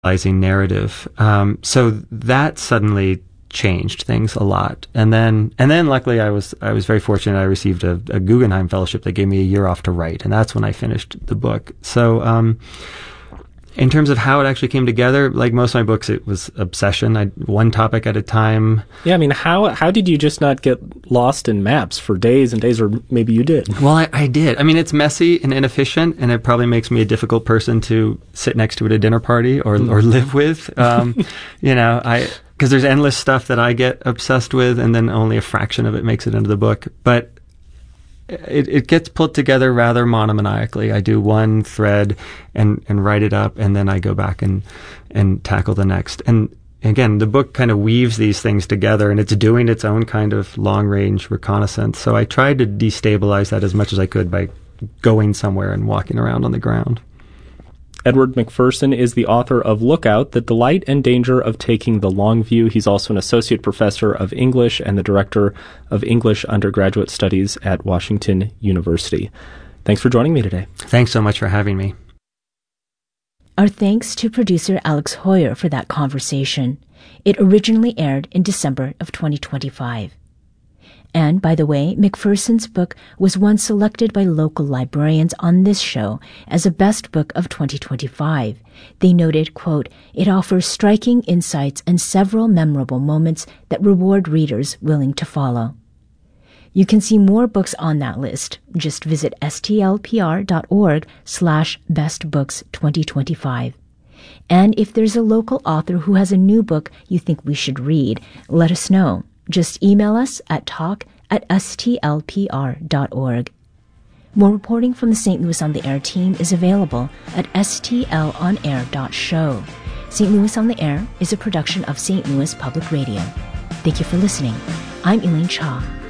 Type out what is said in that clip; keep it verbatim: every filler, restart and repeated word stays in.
narrative. Um, so that suddenly changed things a lot. And then, and then luckily I was, I was very fortunate. I received a, a Guggenheim Fellowship that gave me a year off to write. And that's when I finished the book. So, um, in terms of how it actually came together, like most of my books, it was obsession. I one topic at a time. Yeah, I mean, how how did you just not get lost in maps for days and days, or maybe you did? Well, I, I did. I mean, it's messy and inefficient, and it probably makes me a difficult person to sit next to at a dinner party or mm. or live with. Um, you know, I because there's endless stuff that I get obsessed with, and then only a fraction of it makes it into the book. But It, it gets put together rather monomaniacally. I do one thread and, and write it up, and then I go back and, and tackle the next. And again, the book kind of weaves these things together, and it's doing its own kind of long-range reconnaissance. So I tried to destabilize that as much as I could by going somewhere and walking around on the ground. Edward McPherson is the author of Lookout, The Delight and Danger of Taking the Long View. He's also an associate professor of English and the director of English undergraduate studies at Washington University. Thanks for joining me today. Thanks so much for having me. Our thanks to producer Alex Hoyer for that conversation. It originally aired in December of twenty twenty-five. And, by the way, McPherson's book was one selected by local librarians on this show as a best book of twenty twenty-five. They noted, quote, "It offers striking insights and several memorable moments that reward readers willing to follow." You can see more books on that list. Just visit stlpr.org slash bestbooks2025. And if there's a local author who has a new book you think we should read, let us know. Just email us at talk at stlpr dot org. More reporting from the Saint Louis on the Air team is available at s t l on air dot show. Saint Louis on the Air is a production of Saint Louis Public Radio. Thank you for listening. I'm Elaine Cha.